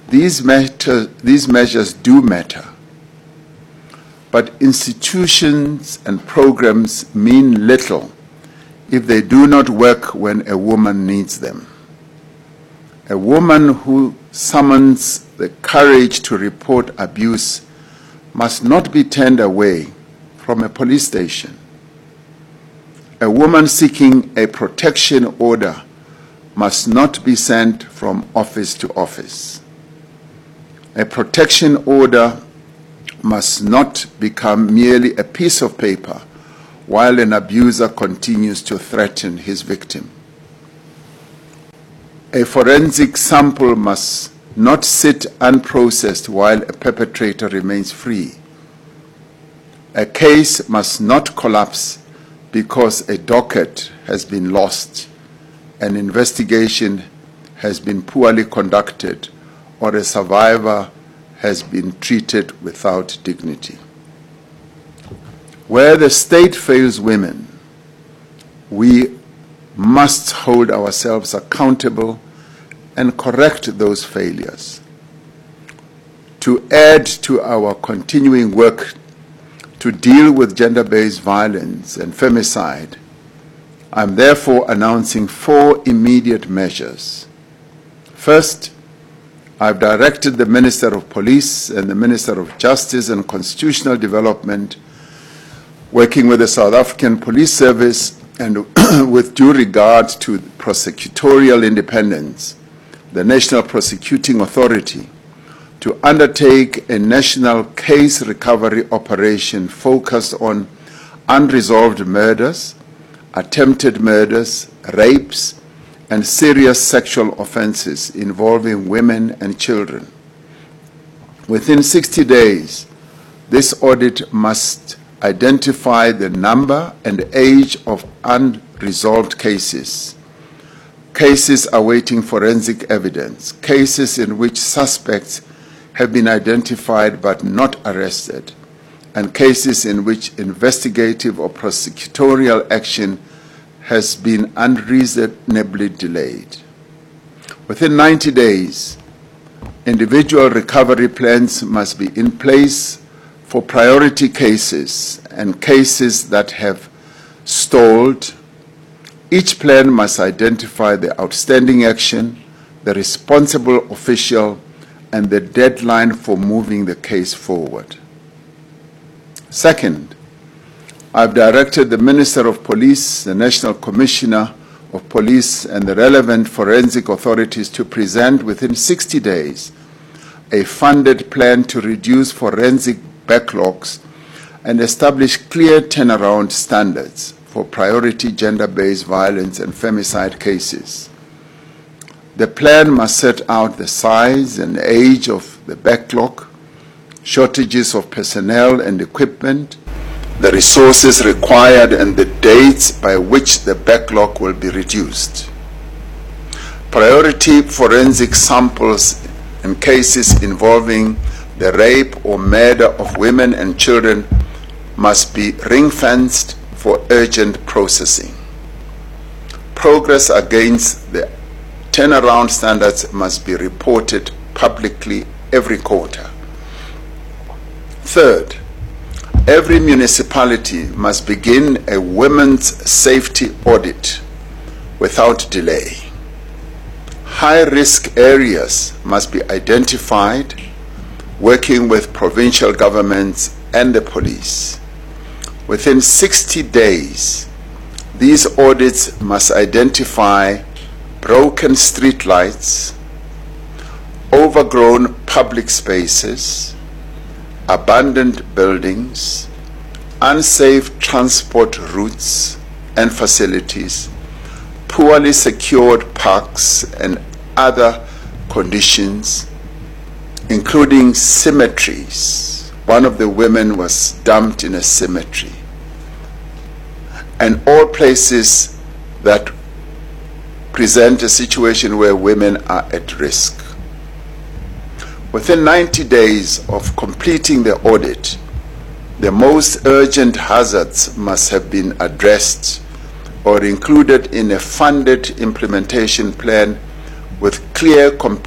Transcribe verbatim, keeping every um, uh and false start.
These, matter, these measures do matter, but institutions and programs mean little if they do not work when a woman needs them. A woman who summons the courage to report abuse must not be turned away from a police station. A woman seeking a protection order must not be sent from office to office. A protection order must not become merely a piece of paper while an abuser continues to threaten his victim. A forensic sample must not sit unprocessed while a perpetrator remains free. A case must not collapse because a docket has been lost, an investigation has been poorly conducted, or a survivor has been treated without dignity. Where the state fails women, we must hold ourselves accountable and correct those failures. To add to our continuing work to deal with gender-based violence and femicide, I'm therefore announcing four immediate measures. First, I've directed the Minister of Police and the Minister of Justice and Constitutional Development, working with the South African Police Service and with due regard to prosecutorial independence, the National Prosecuting Authority, to undertake a national case recovery operation focused on unresolved murders, attempted murders, rapes, and serious sexual offenses involving women and children. Within sixty days, this audit must identify the number and age of unresolved cases, cases awaiting forensic evidence, cases in which suspects have been identified but not arrested, and cases in which investigative or prosecutorial action has been unreasonably delayed. Within ninety days, individual recovery plans must be in place for priority cases and cases that have stalled. Each plan must identify the outstanding action, the responsible official, and the deadline for moving the case forward. Second, I've directed the Minister of Police, the National Commissioner of Police, and the relevant forensic authorities to present within sixty days a funded plan to reduce forensic backlogs and establish clear turnaround standards for priority gender-based violence and femicide cases. The plan must set out the size and age of the backlog, shortages of personnel and equipment, the resources required, and the dates by which the backlog will be reduced. Priority forensic samples in cases involving the rape or murder of women and children must be ring-fenced for urgent processing. Progress against the turnaround standards must be reported publicly every quarter. Third, every municipality must begin a women's safety audit without delay. High-risk areas must be identified, working with provincial governments and the police. Within sixty days, these audits must identify broken streetlights, overgrown public spaces, abandoned buildings, unsafe transport routes and facilities, poorly secured parks, and other conditions, including cemeteries. One of the women was dumped in a cemetery, and all places that present a situation where women are at risk. Within ninety days of completing the audit, the most urgent hazards must have been addressed or included in a funded implementation plan with clear